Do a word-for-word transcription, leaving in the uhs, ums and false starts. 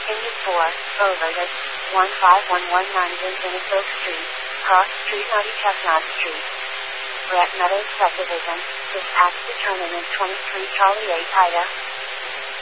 Indy four, Overland, one five one one nine Vincennes Street, Cross Street ninety Chestnut Street. Brett Meadows Subdivision, this act determinant twenty-three Charlie eight Ida,